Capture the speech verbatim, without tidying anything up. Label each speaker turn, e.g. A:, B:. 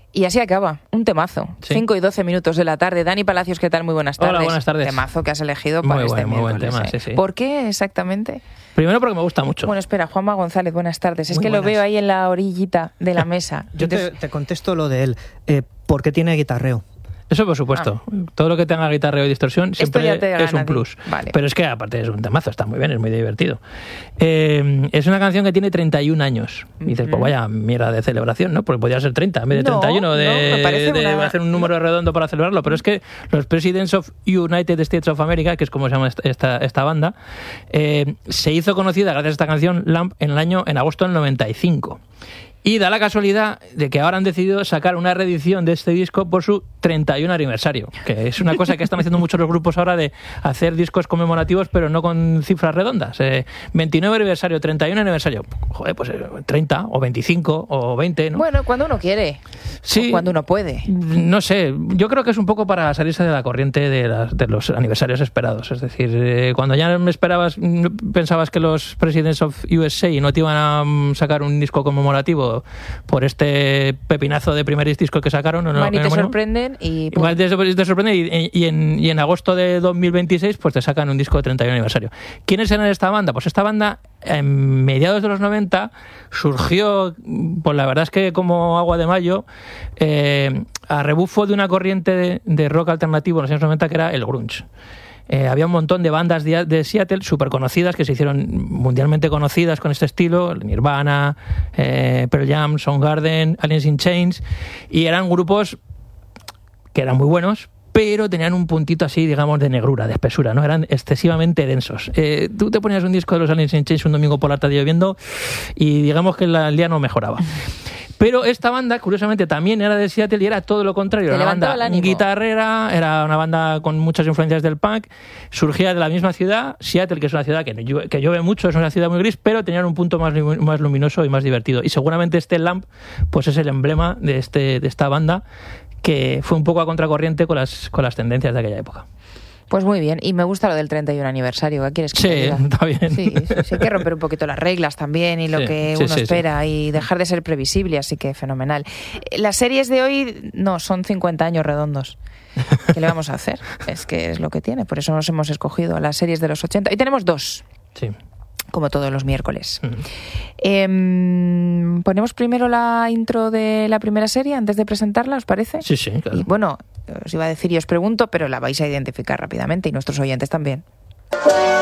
A: Y así acaba, un temazo.
B: Sí.
A: cinco y doce minutos de la tarde. Dani Palacios, ¿qué tal? Muy buenas tardes.
B: Hola, buenas tardes.
A: Temazo que has elegido
B: Muy
A: para
B: buen,
A: este
B: muy buen
A: miércoles.
B: tema,
A: ¿eh?
B: sí, sí.
A: ¿Por qué exactamente?
B: Primero porque me gusta mucho.
A: Bueno, espera, Juanma González, buenas tardes. Es
C: Muy
A: que lo
C: buenas.
A: veo ahí en la orillita de la mesa.
C: Yo te,
A: Entonces,
C: te contesto lo de él. Eh, porque tiene guitarreo.
B: Eso por supuesto. Todo lo que tenga guitarreo y distorsión siempre
A: ya te
B: es
A: gana
B: un
A: a ti.
B: plus.
A: Vale.
B: Pero es que aparte es un temazo, está muy bien, es muy divertido. Eh, es una canción que tiene treinta y un años. Y dices,
A: Ujú.
B: pues vaya mierda de celebración, ¿no? Porque podría ser treinta en vez de
A: No,
B: treinta y uno, de,
A: no, me parece
B: de
A: una-
B: hacer un número redondo para celebrarlo. Pero es que los Presidents of United States of America, que es como se llama esta, esta, esta banda, eh, se hizo conocida gracias a esta canción Lamp en el año, en agosto del noventa y cinco. Y da la casualidad de que ahora han decidido sacar una reedición de este disco por su treinta y un aniversario, que es una cosa que están haciendo muchos los grupos ahora de hacer discos conmemorativos pero no con cifras redondas. Eh, veintinueve aniversario, treinta y un aniversario. Joder, pues eh, treinta o veinticinco o veinte, ¿no?
A: bueno, cuando uno quiere.
B: Sí.
A: O cuando uno puede.
B: No sé, yo creo que es un poco para salirse de la corriente de, las, de los aniversarios esperados. Es decir, eh, cuando ya me esperabas, pensabas que los Presidents of U S A no te iban a mm, sacar un disco conmemorativo por este pepinazo de primer disco que sacaron. ¿no?
A: Bueno, y te
B: Bueno,
A: sorprenden y...
B: Igual te, te sorprende y, y, en, y en agosto de dos mil veintiséis pues te sacan un disco de treinta y un aniversario. ¿Quiénes eran esta banda? Pues esta banda en mediados de los noventa surgió, pues la verdad es que como agua de mayo, eh, a rebufo de una corriente de, de rock alternativo en los años noventa que era el grunge. Eh, había un montón de bandas de, de Seattle súper conocidas que se hicieron mundialmente conocidas con este estilo, Nirvana, eh, Pearl Jam, Soundgarden, Alice in Chains, y eran grupos que eran muy buenos, pero tenían un puntito así, digamos, de negrura, de espesura, ¿no? Eran excesivamente densos. Eh, tú te ponías un disco de los Alice in Chains un domingo por la tarde lloviendo y digamos que la- el día no mejoraba. Pero esta banda, curiosamente, también era de Seattle y era todo lo contrario.
A: Te
B: Era una
A: levantaba
B: banda
A: el ánimo.
B: guitarrera, era una banda con muchas influencias del punk, surgía de la misma ciudad, Seattle, que es una ciudad que llueve, que llueve mucho, es una ciudad muy gris, pero tenían un punto más, lumi- más luminoso y más divertido. Y seguramente este Lamp pues es el emblema de, este, de esta banda, que fue un poco a contracorriente con las, con las tendencias de aquella época.
A: Pues muy bien, y me gusta lo del treinta y un aniversario. ¿Qué quieres que
B: Sí,
A: te diga?
B: está bien.
A: Sí, sí, sí, hay que romper un poquito las reglas también y lo
B: Sí,
A: que
B: sí,
A: uno
B: sí,
A: espera y dejar de ser previsible, así que fenomenal. Eh, Las series de hoy no, son cincuenta años redondos. ¿Qué le vamos a hacer? Es que es lo que tiene, por eso nos hemos escogido las series de los ochenta. Y tenemos dos,
B: Sí.
A: como todos los miércoles.
B: Ujú.
A: Em, Ponemos primero la intro de la primera serie antes de presentarla, ¿os parece?
B: Sí, sí, claro.
A: Y bueno, os iba a decir y os pregunto, pero la vais a identificar rápidamente y nuestros oyentes también.